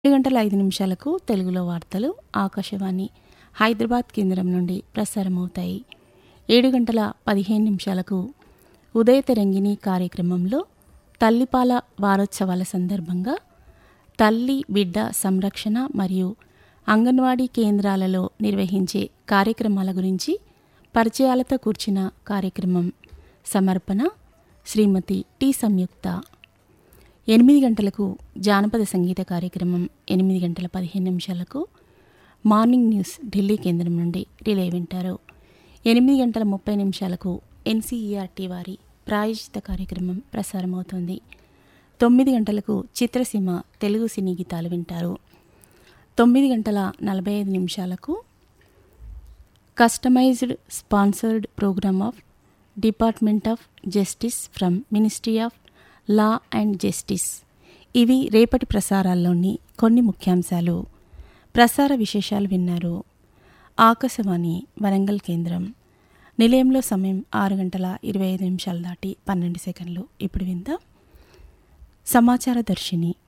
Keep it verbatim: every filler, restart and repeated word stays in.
ఏడు గంటల ఐదు నిమిషాలకు తెలుగులో వార్తలు ఆకాశవాణి హైదరాబాద్ కేంద్రం నుండి ప్రసారమవుతాయి. ఏడు గంటల పదిహేను నిమిషాలకు ఉదయ తరంగిణి కార్యక్రమంలో తల్లిపాల వారోత్సవాల సందర్భంగా తల్లి బిడ్డ సంరక్షణ మరియు అంగన్వాడీ కేంద్రాలలో నిర్వహించే కార్యక్రమాల గురించి పరిచయాలతో కూర్చిన కార్యక్రమం. సమర్పణ శ్రీమతి టి సంయుక్త. ఎనిమిది గంటలకు జానపద సంగీత కార్యక్రమం. ఎనిమిది గంటల పదిహేను నిమిషాలకు మార్నింగ్ న్యూస్ ఢిల్లీ కేంద్రం నుండి రిలే వింటారు. ఎనిమిది గంటల ముప్పై నిమిషాలకు ఎన్సీఈఆర్టీ వారి ప్రాయోజిత కార్యక్రమం ప్రసారమవుతుంది. తొమ్మిది గంటలకు చిత్రసీమ తెలుగు సినీ గీతాలు వింటారు. తొమ్మిది గంటల నలభై ఐదు నిమిషాలకు customized sponsored programme of department of justice from ministry of law and justice. ఇవి రేపటి ప్రసారాల్లోని కొన్ని ముఖ్యాంశాలు. ప్రసార విశేషాలు విన్నారు. ఆకాశవాణి వరంగల్ కేంద్రం. నిలయంలో సమయం ఆరు గంటల ఇరవై ఐదు నిమిషాలు దాటి పన్నెండు సెకండ్లు. ఇప్పుడు విందాం సమాచార దర్శిని.